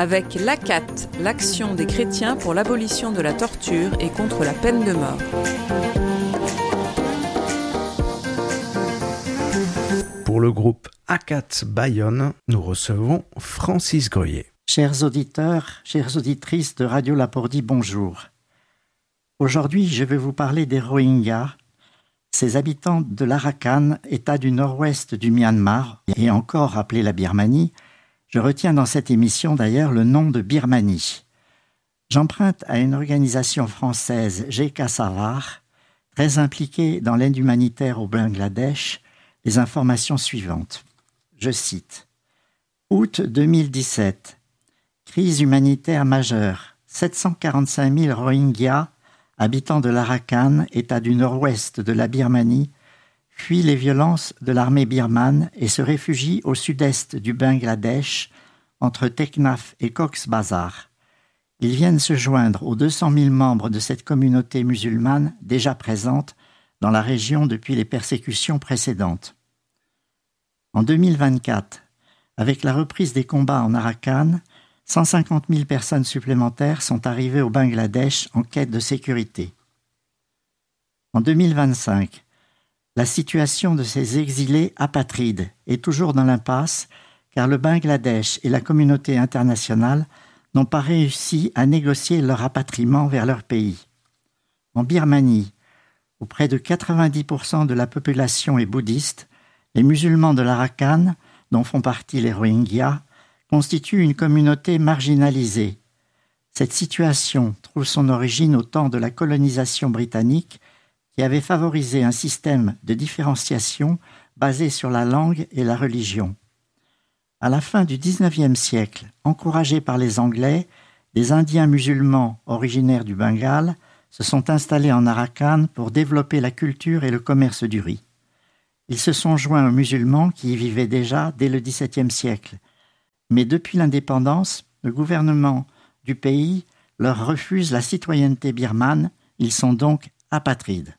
avec l'ACAT, l'action des chrétiens pour l'abolition de la torture et contre la peine de mort. Pour le groupe ACAT Bayonne, nous recevons Francis Goyer. Chers auditeurs, chères auditrices de Radio Lapordi, bonjour. Aujourd'hui, je vais vous parler des Rohingyas, ces habitants de l'Arakan, état du nord-ouest du Myanmar, et encore appelé la Birmanie. Je retiens dans cette émission d'ailleurs le nom de Birmanie. J'emprunte à une organisation française, GK Savar, très impliquée dans l'aide humanitaire au Bangladesh, les informations suivantes. Je cite. Août 2017. Crise humanitaire majeure. 745 000 Rohingyas, habitants de l'Arakan, état du nord-ouest de la Birmanie, fuient les violences de l'armée birmane et se réfugient au sud-est du Bangladesh, entre Teknaf et Cox's Bazar. Ils viennent se joindre aux 200 000 membres de cette communauté musulmane déjà présente dans la région depuis les persécutions précédentes. En 2024, avec la reprise des combats en Arakan, 150 000 personnes supplémentaires sont arrivées au Bangladesh en quête de sécurité. En 2025, la situation de ces exilés apatrides est toujours dans l'impasse car le Bangladesh et la communauté internationale n'ont pas réussi à négocier leur rapatriement vers leur pays. En Birmanie, où près de 90% de la population est bouddhiste, les musulmans de l'Arakan, dont font partie les Rohingyas, constituent une communauté marginalisée. Cette situation trouve son origine au temps de la colonisation britannique qui avait favorisé un système de différenciation basé sur la langue et la religion. À la fin du XIXe siècle, encouragés par les Anglais, des Indiens musulmans originaires du Bengale se sont installés en Arakan pour développer la culture et le commerce du riz. Ils se sont joints aux musulmans qui y vivaient déjà dès le XVIIe siècle. Mais depuis l'indépendance, le gouvernement du pays leur refuse la citoyenneté birmane, ils sont donc apatrides.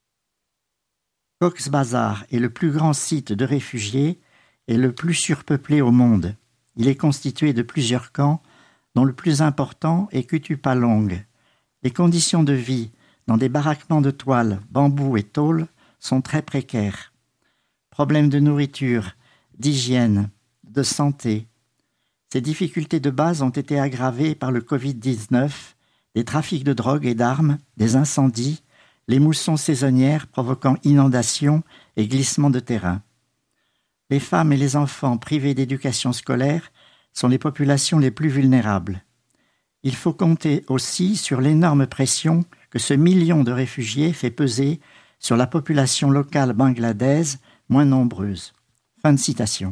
Cox's Bazar est le plus grand site de réfugiés et le plus surpeuplé au monde. Il est constitué de plusieurs camps, dont le plus important est Kutupalong. Les conditions de vie dans des baraquements de toile, bambou et tôle sont très précaires. Problèmes de nourriture, d'hygiène, de santé. Ces difficultés de base ont été aggravées par le Covid-19, des trafics de drogue et d'armes, des incendies, les moussons saisonnières provoquant inondations et glissements de terrain. Les femmes et les enfants privés d'éducation scolaire sont les populations les plus vulnérables. Il faut compter aussi sur l'énorme pression que ce million de réfugiés fait peser sur la population locale bangladaise moins nombreuse. Fin de citation.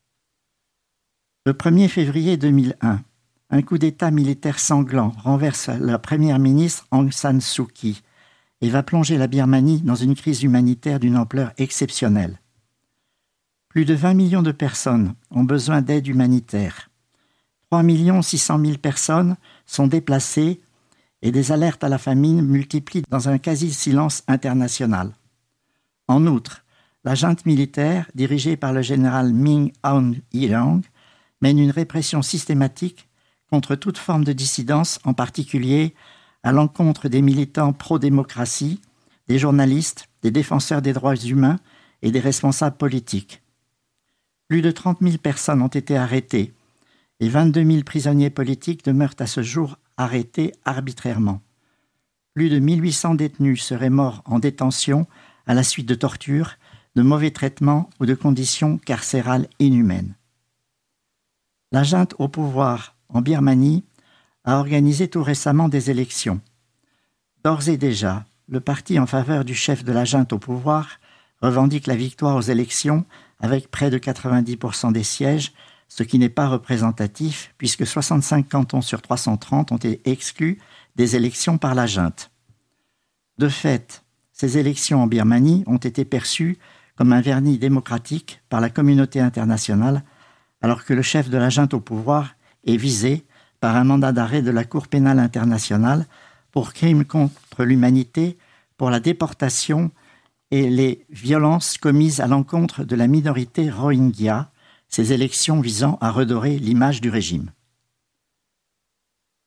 Le 1er février 2001, un coup d'État militaire sanglant renverse la première ministre Aung San Suu Kyi et va plonger la Birmanie dans une crise humanitaire d'une ampleur exceptionnelle. Plus de 20 millions de personnes ont besoin d'aide humanitaire. 3 600 000 personnes sont déplacées et des alertes à la famine multiplient dans un quasi-silence international. En outre, la junte militaire, dirigée par le général Min Aung Hlaing, mène une répression systématique contre toute forme de dissidence, en particulier à l'encontre des militants pro-démocratie, des journalistes, des défenseurs des droits humains et des responsables politiques. Plus de 30 000 personnes ont été arrêtées et 22 000 prisonniers politiques demeurent à ce jour arrêtés arbitrairement. Plus de 1800 détenus seraient morts en détention à la suite de tortures, de mauvais traitements ou de conditions carcérales inhumaines. La junte au pouvoir en Birmanie a organisé tout récemment des élections. D'ores et déjà, le parti en faveur du chef de la junte au pouvoir revendique la victoire aux élections avec près de 90% des sièges, ce qui n'est pas représentatif puisque 65 cantons sur 330 ont été exclus des élections par la junte. De fait, ces élections en Birmanie ont été perçues comme un vernis démocratique par la communauté internationale, alors que le chef de la junte au pouvoir est visé par un mandat d'arrêt de la Cour pénale internationale pour crimes contre l'humanité, pour la déportation et les violences commises à l'encontre de la minorité Rohingya, ces élections visant à redorer l'image du régime.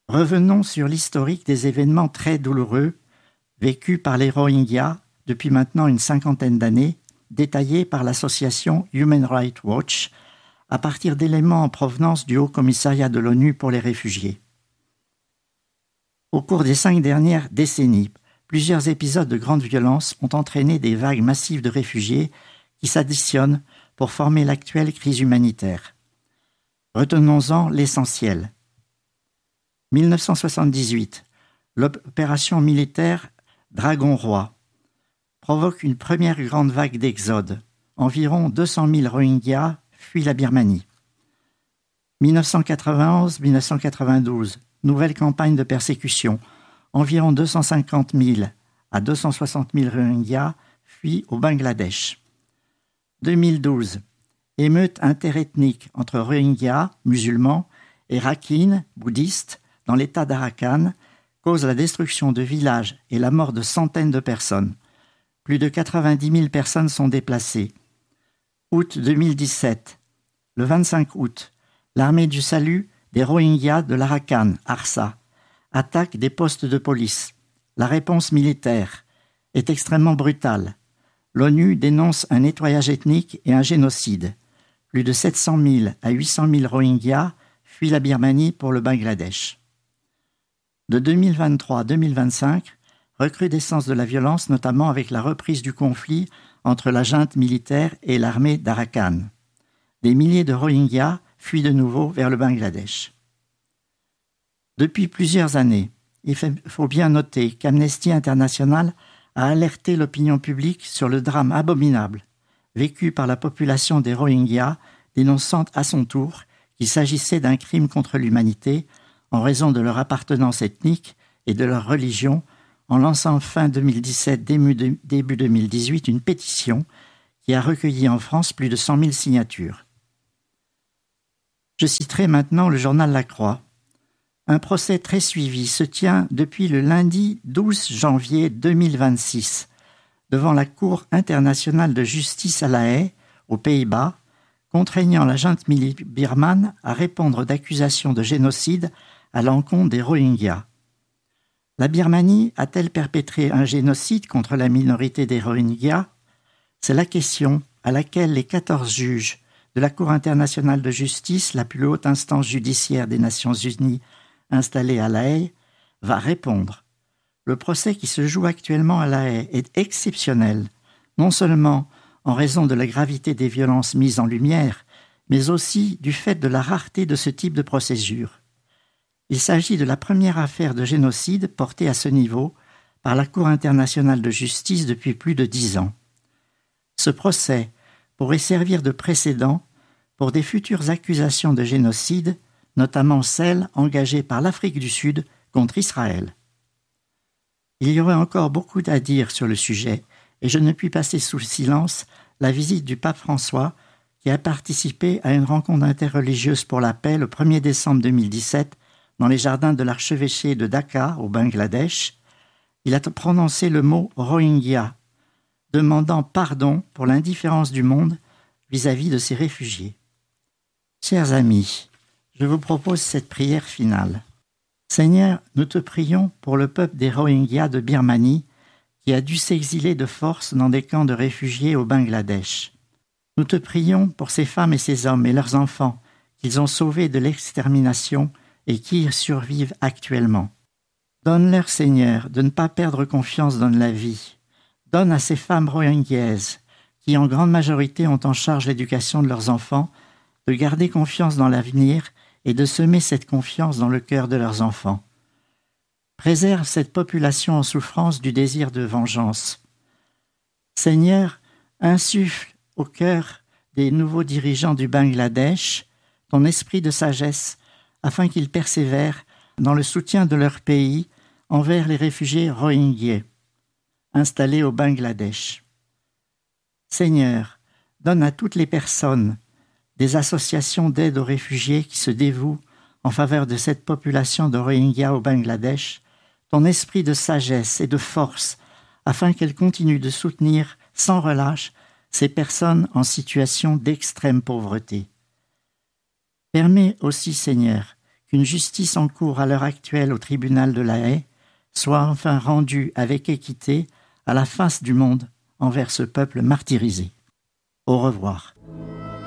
Revenons sur l'historique des événements très douloureux vécus par les Rohingyas depuis maintenant une 50aine d'années, détaillés par l'association Human Rights Watch à partir d'éléments en provenance du Haut Commissariat de l'ONU pour les réfugiés. Au cours des 5 dernières décennies, plusieurs épisodes de grande violence ont entraîné des vagues massives de réfugiés qui s'additionnent pour former l'actuelle crise humanitaire. Retenons-en l'essentiel. 1978, l'opération militaire Dragon Roi provoque une première grande vague d'exode. Environ 200 000 Rohingyas fuient la Birmanie. 1991-1992, nouvelle campagne de persécution. Environ 250 000 à 260 000 Rohingyas fuient au Bangladesh. 2012, émeute interethnique entre Rohingyas, musulmans, et Rakhines, bouddhistes, dans l'état d'Arakan, cause la destruction de villages et la mort de centaines de personnes. Plus de 90 000 personnes sont déplacées. Août 2017, le 25 août, l'armée du salut des Rohingyas de l'Arakan, Arsa, attaque des postes de police. La réponse militaire est extrêmement brutale. L'ONU dénonce un nettoyage ethnique et un génocide. Plus de 700 000 à 800 000 Rohingyas fuient la Birmanie pour le Bangladesh. De 2023 à 2025, recrudescence de la violence, notamment avec la reprise du conflit entre la junte militaire et l'armée d'Arakan. Des milliers de Rohingyas fuient de nouveau vers le Bangladesh. Depuis plusieurs années, il faut bien noter qu'Amnesty International a alerté l'opinion publique sur le drame abominable vécu par la population des Rohingyas, dénonçant à son tour qu'il s'agissait d'un crime contre l'humanité en raison de leur appartenance ethnique et de leur religion, en lançant fin 2017, début 2018, une pétition qui a recueilli en France plus de 100 000 signatures. Je citerai maintenant le journal La Croix. Un procès très suivi se tient depuis le lundi 12 janvier 2026 devant la Cour internationale de justice à La Haye, aux Pays-Bas, contraignant la junte militaire birmane à répondre d'accusations de génocide à l'encontre des Rohingyas. La Birmanie a-t-elle perpétré un génocide contre la minorité des Rohingyas ? C'est la question à laquelle les 14 juges de la Cour internationale de justice, la plus haute instance judiciaire des Nations unies installée à La Haye, va répondre. Le procès qui se joue actuellement à La Haye est exceptionnel, non seulement en raison de la gravité des violences mises en lumière, mais aussi du fait de la rareté de ce type de procédure. Il s'agit de la première affaire de génocide portée à ce niveau par la Cour internationale de justice depuis plus de 10 ans. Ce procès pourrait servir de précédent pour des futures accusations de génocide, notamment celles engagées par l'Afrique du Sud contre Israël. Il y aurait encore beaucoup à dire sur le sujet, et je ne puis passer sous silence la visite du pape François, qui a participé à une rencontre interreligieuse pour la paix le 1er décembre 2017 dans les jardins de l'archevêché de Dhaka, au Bangladesh. Il a prononcé le mot « Rohingya », demandant pardon pour l'indifférence du monde vis-à-vis de ces réfugiés. Chers amis, je vous propose cette prière finale. Seigneur, nous te prions pour le peuple des Rohingyas de Birmanie qui a dû s'exiler de force dans des camps de réfugiés au Bangladesh. Nous te prions pour ces femmes et ces hommes et leurs enfants qu'ils ont sauvés de l'extermination et qui y survivent actuellement. Donne-leur, Seigneur, de ne pas perdre confiance dans la vie. Donne à ces femmes rohingyaises, qui en grande majorité ont en charge l'éducation de leurs enfants, de garder confiance dans l'avenir et de semer cette confiance dans le cœur de leurs enfants. Préserve cette population en souffrance du désir de vengeance. Seigneur, insuffle au cœur des nouveaux dirigeants du Bangladesh ton esprit de sagesse afin qu'ils persévèrent dans le soutien de leur pays envers les réfugiés rohingyas installés au Bangladesh. Seigneur, donne à toutes les personnes des associations d'aide aux réfugiés qui se dévouent en faveur de cette population de Rohingyas au Bangladesh ton esprit de sagesse et de force afin qu'elles continuent de soutenir sans relâche ces personnes en situation d'extrême pauvreté. Permets aussi, Seigneur, qu'une justice en cours à l'heure actuelle au tribunal de La Haye soit enfin rendue avec équité à la face du monde envers ce peuple martyrisé. Au revoir.